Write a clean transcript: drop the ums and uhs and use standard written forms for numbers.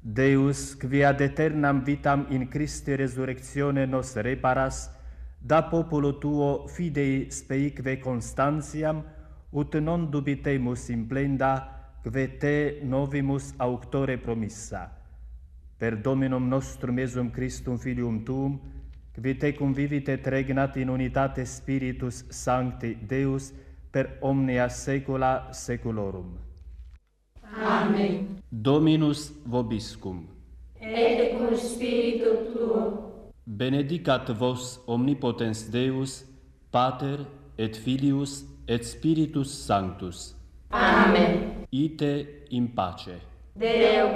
Deus, qui ad aeternam vitam in Christi resurrectione nos reparas, da populo tuo fidei speique constantiam, ut non dubitemus implenda, que te novimus auctore promissa. Per Dominum nostrum Iesum Christum Filium tuum, qui te convivit et regnat in unitate Spiritus Sancti Deus, per omnia saecula saeculorum. Amen. Dominus vobiscum. Et cum spiritu tuo. Benedicat vos omnipotens Deus, Pater et Filius et Spiritus Sanctus. Amen. Ite in pace. Deo